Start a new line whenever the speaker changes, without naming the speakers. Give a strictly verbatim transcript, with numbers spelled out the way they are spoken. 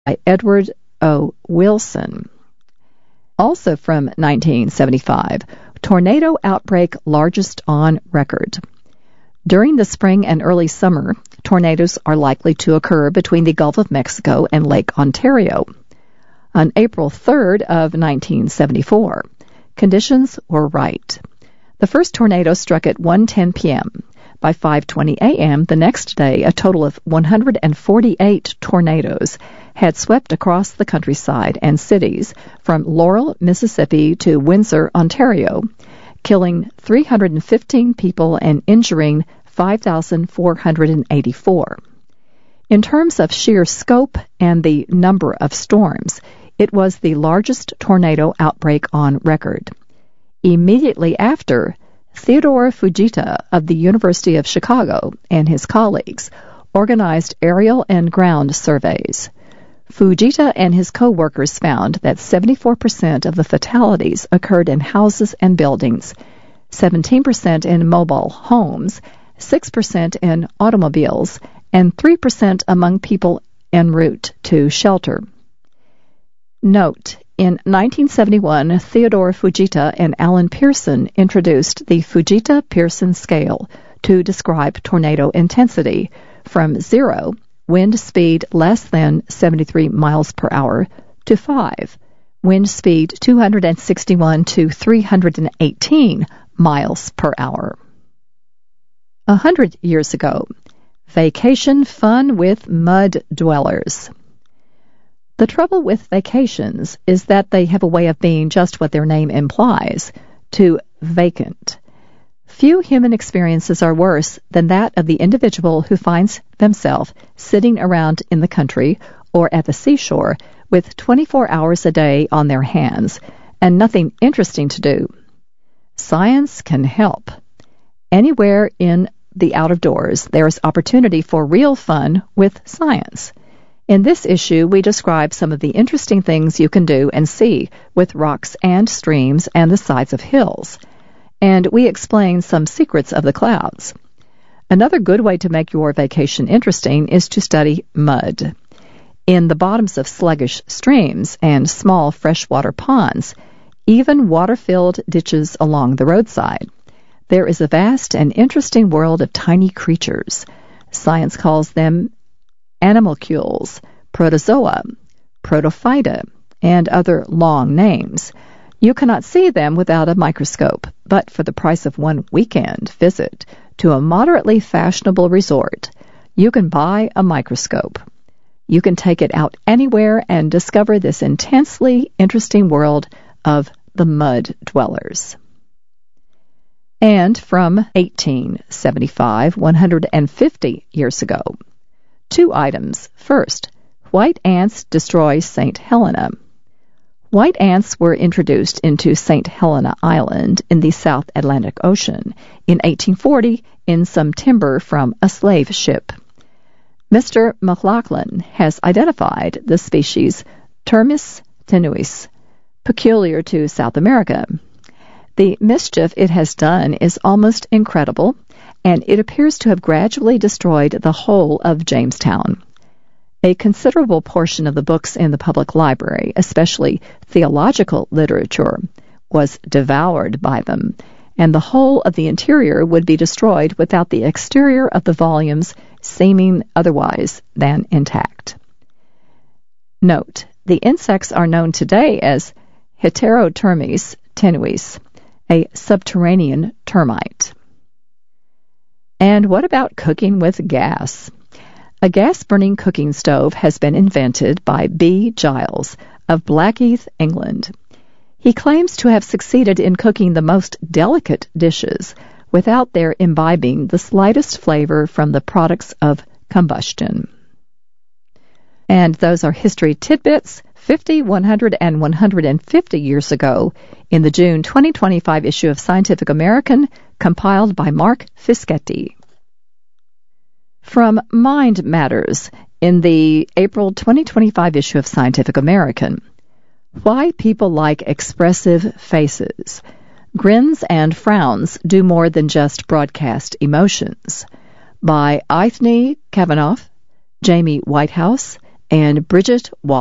by Edward O. Wilson. Also from nineteen seventy-five, tornado outbreak largest on record. During the spring and early summer, tornadoes are likely to occur between the Gulf of Mexico and Lake Ontario. On April third of nineteen seventy-four, conditions were right. The first tornado struck at one ten p.m. By five twenty a.m. the next day, a total of one hundred forty-eight tornadoes had swept across the countryside and cities from Laurel, Mississippi to Windsor, Ontario, killing three hundred fifteen people and injuring five thousand four hundred eighty-four. In terms of sheer scope and the number of storms, it was the largest tornado outbreak on record. Immediately after, Theodore Fujita of the University of Chicago and his colleagues organized aerial and ground surveys. Fujita and his co-workers found that seventy-four percent of the fatalities occurred in houses and buildings, seventeen percent in mobile homes, six percent in automobiles, and three percent among people en route to shelter. Note, in nineteen seventy-one, Theodore Fujita and Alan Pearson introduced the Fujita-Pearson scale to describe tornado intensity from zero, wind speed less than seventy-three miles per hour, to five, wind speed two hundred sixty-one to three hundred eighteen miles per hour. A hundred years ago, vacation fun with mud dwellers. The trouble with vacations is that they have a way of being just what their name implies, to vacant. Few human experiences are worse than that of the individual who finds themselves sitting around in the country or at the seashore with twenty-four hours a day on their hands and nothing interesting to do. Science can help. Anywhere in the out of doors, there is opportunity for real fun with science. In this issue, we describe some of the interesting things you can do and see with rocks and streams and the sides of hills. And we explain some secrets of the clouds. Another good way to make your vacation interesting is to study mud. In the bottoms of sluggish streams and small freshwater ponds, even water-filled ditches along the roadside, there is a vast and interesting world of tiny creatures. Science calls them animalcules, protozoa, protophyta, and other long names. You cannot see them without a microscope, but for the price of one weekend visit to a moderately fashionable resort, you can buy a microscope. You can take it out anywhere and discover this intensely interesting world of the mud dwellers. And from eighteen seventy-five, one hundred fifty years ago, two items. First, white ants destroy Saint Helena. White ants were introduced into Saint Helena Island in the South Atlantic Ocean in eighteen forty in some timber from a slave ship. Mister McLaughlin has identified the species Termes tenuis, peculiar to South America. The mischief it has done is almost incredible, and it appears to have gradually destroyed the whole of Jamestown. A considerable portion of the books in the public library, especially theological literature, was devoured by them, and the whole of the interior would be destroyed without the exterior of the volumes seeming otherwise than intact. Note, the insects are known today as Heterotermes tenuis, a subterranean termite. And what about cooking with gas? A gas-burning cooking stove has been invented by B. Giles of Blackheath, England. He claims to have succeeded in cooking the most delicate dishes without their imbibing the slightest flavor from the products of combustion. And those are history tidbits, fifty, one hundred, and one hundred fifty years ago, in the June twenty twenty-five issue of Scientific American, compiled by Mark Fischetti. From Mind Matters, in the April twenty twenty-five issue of Scientific American, Why People Like Expressive Faces. Grins and Frowns Do More Than Just Broadcast Emotions, by Ithne Kavanaugh, Jamie Whitehouse, and Bridget Wall.